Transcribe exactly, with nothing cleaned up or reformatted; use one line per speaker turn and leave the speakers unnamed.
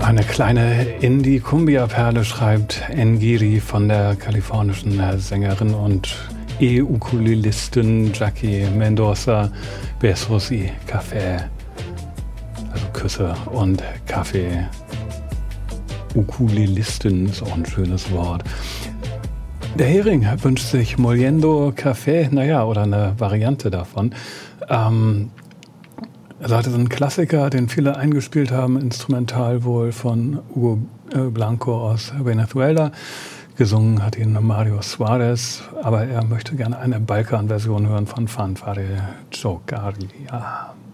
Eine kleine Indie-Cumbia-Perle, schreibt Ngiri von der kalifornischen Sängerin und E-Ukulelistin Jackie Mendoza. Besos y Café, also Küsse und Kaffee. Ukulelistin ist auch ein schönes Wort. Der Hering wünscht sich Moliendo Café, naja, oder eine Variante davon. Ähm, Also das ist ein Klassiker, den viele eingespielt haben, instrumental wohl von Hugo Blanco aus Venezuela. Gesungen hat ihn Mario Suarez, aber er möchte gerne eine Balkan-Version hören von Fanfare Jogaria.